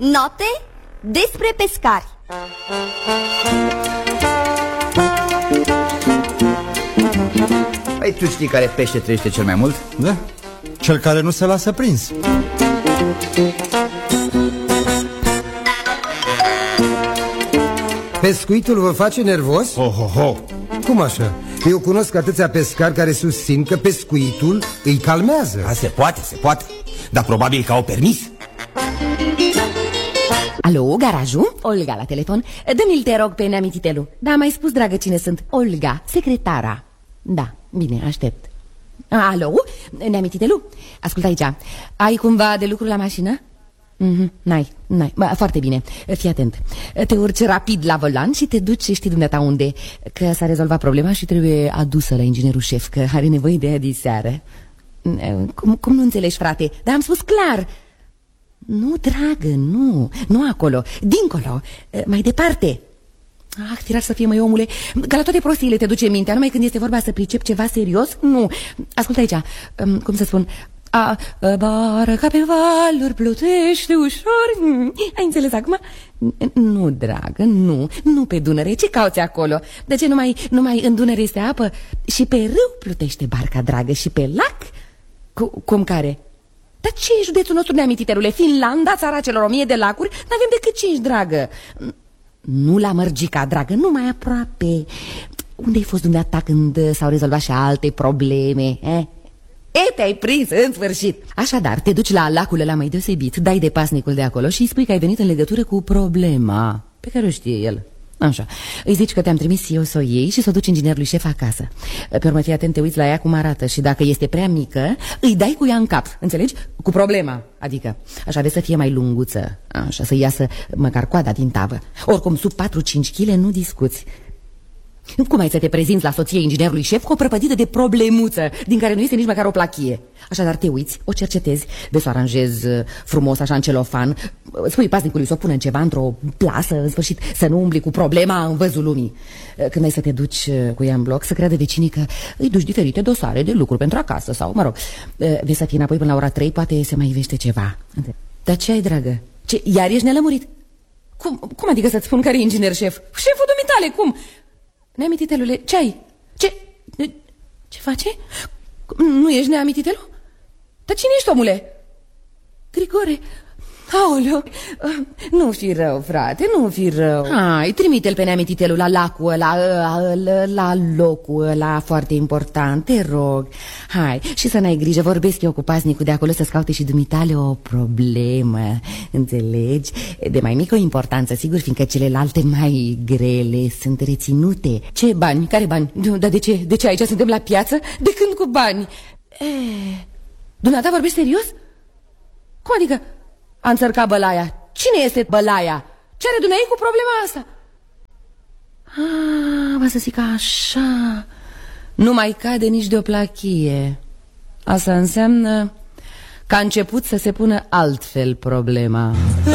Note despre pescari. Păi tu știi care pește trăiește cel mai mult? Da, cel care nu se lasă prins. Pescuitul vă face nervos? Ho. Cum așa? Eu cunosc atâția pescari care susțin că pescuitul îi calmează. A, se poate, dar probabil că au permis. Alo, garajul? Olga la telefon. Dă-mi-l, te rog, pe neamititelu. Da, m-ai spus, dragă, cine sunt? Olga, secretara. Da, bine, aștept. Alo, neamititelu? Ascultă aici. Ai cumva de lucru la mașină? N-ai. Foarte bine, fii atent. Te urci rapid la volan și te duci, știi dumneata unde. Că s-a rezolvat problema și trebuie adusă la inginerul șef, că are nevoie de ea diseară. Cum nu înțelegi, frate? Dar am spus clar. Nu, dragă, nu acolo, dincolo, mai departe. Tirar să fie, măi, omule, că la toate prostiile te duce mintea, numai când este vorba să pricep ceva serios. Nu, ascultă aici, cum să spun. Barca pe valuri plutește ușor. Ai înțeles acum? Nu, dragă, nu pe Dunăre. Ce cauți acolo? De ce numai în Dunăre este apă? Și pe râu plutește barca, dragă. Și pe lac? Cum care? Dar ce e județul nostru, neamintiterule? Finlanda, țara celor 1000 de lacuri? N-avem decât 5, dragă. Nu la Mărgica, dragă, nu mai aproape. Unde-ai fost dumneata când s-au rezolvat și alte probleme, te-ai prins, în sfârșit. Așadar, te duci la lacul ăla mai deosebit, dai de pasnicul de acolo și îi spui că ai venit în legătură cu problema pe care o știe el. Așa, îi zici că te-am trimis eu să o iei și să o duci inginerului șef acasă. Pe urmă, fii atent, te uiți la ea cum arată și dacă este prea mică, îi dai cu ea în cap, înțelegi? Cu problema, adică așa, vezi să fie mai lunguță, așa, să iasă măcar coada din tavă. Oricum, sub 4-5 kg nu discuți. Cum ai să te prezinți la soție inginerului șef cu o prăpădită de problemuță din care nu este nici măcar o plachie? Așadar te uiți, o cercetezi, vezi să o aranjezi frumos așa în celofan, spui pasnicului să o pună în ceva, într-o plasă, în sfârșit, să nu umbli cu problema în văzul lumii. Când ai să te duci cu ea în bloc, să creadă vecinii că îi duci diferite dosare de lucru pentru acasă sau, mă rog, vezi să fii înapoi până la ora 3, poate se mai ivește ceva. Dar ce ai, dragă? Ce, iar ești nelămurit? Cum adică să-ți spun care e inginer șef? Șeful dumitale, cum? Neamititelule, ce ai? Ce face? Nu ești neamititelu? Dar cine ești, omule? Grigore. Aoleu, nu fi rău, frate, nu fi rău. Hai, trimite-l pe neamititelul la lacul ăla, la locul ăla foarte important, te rog. Hai, și să n-ai grijă, vorbesc eu cu pasnicul de acolo să-ți caute și dumitale o problemă, înțelegi? De mai mică importanță, sigur, fiindcă celelalte mai grele sunt reținute. Ce bani? Care bani? Dar de ce? De ce aici suntem la piață? De când cu bani? Dumneata vorbești serios? Cum adică? A înțărcat bălaia. Cine este bălaia? Ce are dumneai cu problema asta? Va să zic așa. Nu mai cade nici de o plachie. Asta înseamnă că a început să se pună altfel problema.